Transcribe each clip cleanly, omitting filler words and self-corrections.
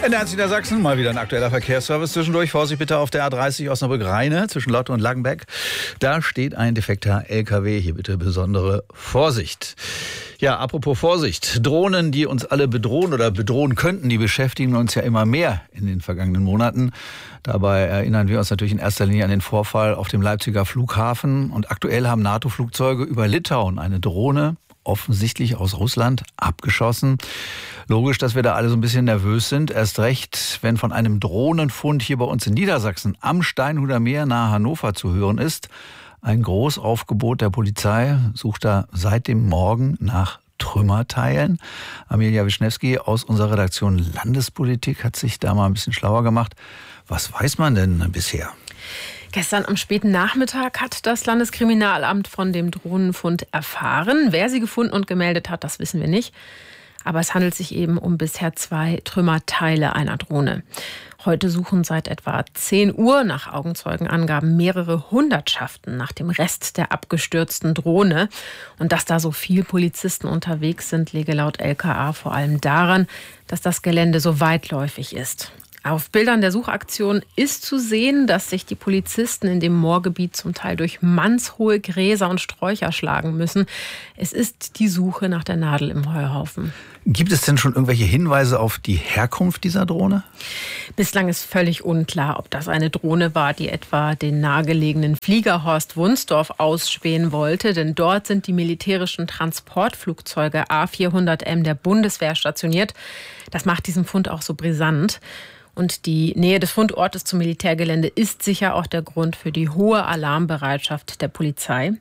NDR Niedersachsen, mal wieder ein aktueller Verkehrsservice zwischendurch. Vorsicht bitte auf der A30 Osnabrück-Rheine zwischen Lotte und Langenbeck. Da steht ein defekter LKW. Hier bitte besondere Vorsicht. Ja, apropos Vorsicht. Drohnen, die uns alle bedrohen oder bedrohen könnten, die beschäftigen uns ja immer mehr in den vergangenen Monaten. Dabei erinnern wir uns natürlich in erster Linie an den Vorfall auf dem Leipziger Flughafen. Und aktuell haben NATO-Flugzeuge über Litauen eine Drohne, offensichtlich aus Russland, abgeschossen. Logisch, dass wir da alle so ein bisschen nervös sind. Erst recht, wenn von einem Drohnenfund hier bei uns in Niedersachsen am Steinhuder Meer nahe Hannover zu hören ist. Ein Großaufgebot der Polizei sucht da seit dem Morgen nach Trümmerteilen. Amelia Wischnewski aus unserer Redaktion Landespolitik hat sich da mal ein bisschen schlauer gemacht. Was weiß man denn bisher? Gestern am späten Nachmittag hat das Landeskriminalamt von dem Drohnenfund erfahren. Wer sie gefunden und gemeldet hat, das wissen wir nicht. Aber es handelt sich eben um bisher 2 Trümmerteile einer Drohne. Heute suchen seit etwa 10 Uhr nach Augenzeugenangaben mehrere Hundertschaften nach dem Rest der abgestürzten Drohne. Und dass da so viele Polizisten unterwegs sind, liege laut LKA vor allem daran, dass das Gelände so weitläufig ist. Auf Bildern der Suchaktion ist zu sehen, dass sich die Polizisten in dem Moorgebiet zum Teil durch mannshohe Gräser und Sträucher schlagen müssen. Es ist die Suche nach der Nadel im Heuhaufen. Gibt es denn schon irgendwelche Hinweise auf die Herkunft dieser Drohne? Bislang ist völlig unklar, ob das eine Drohne war, die etwa den nahegelegenen Fliegerhorst Wunsdorf ausspähen wollte. Denn dort sind die militärischen Transportflugzeuge A400M der Bundeswehr stationiert. Das macht diesen Fund auch so brisant. Und die Nähe des Fundortes zum Militärgelände ist sicher auch der Grund für die hohe Alarmbereitschaft der Polizei.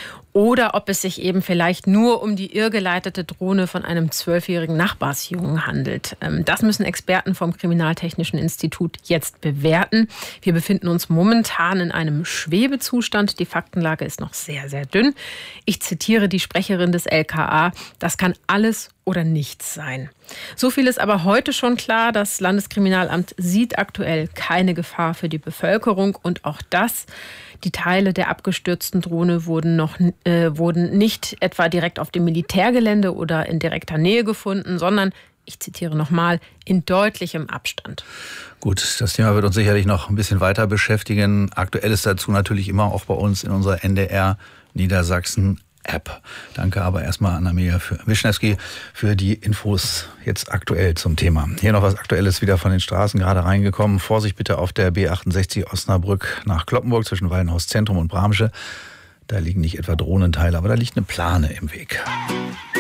Oder ob es sich eben vielleicht nur um die irrgeleitete Drohne von einem 12-jährigen Nachbarsjungen handelt. Das müssen Experten vom Kriminaltechnischen Institut jetzt bewerten. Wir befinden uns momentan in einem Schwebezustand. Die Faktenlage ist noch sehr, sehr dünn. Ich zitiere die Sprecherin des LKA. Das kann alles oder nichts sein. So viel ist aber heute schon klar. Das Landeskriminalamt sieht aktuell keine Gefahr für die Bevölkerung. Und auch das, die Teile der abgestürzten Drohne wurden nicht etwa direkt auf dem Militärgelände oder in direkter Nähe gefunden, sondern, ich zitiere nochmal, in deutlichem Abstand. Gut, das Thema wird uns sicherlich noch ein bisschen weiter beschäftigen. Aktuell ist dazu natürlich immer auch bei uns in unserer NDR Niedersachsen App. Danke aber erstmal an Amelia Wischnewski für die Infos jetzt aktuell zum Thema. Hier noch was Aktuelles wieder von den Straßen gerade reingekommen. Vorsicht bitte auf der B68 Osnabrück nach Cloppenburg zwischen Wallenhaus Zentrum und Bramsche. Da liegen nicht etwa Drohnenteile, aber da liegt eine Plane im Weg.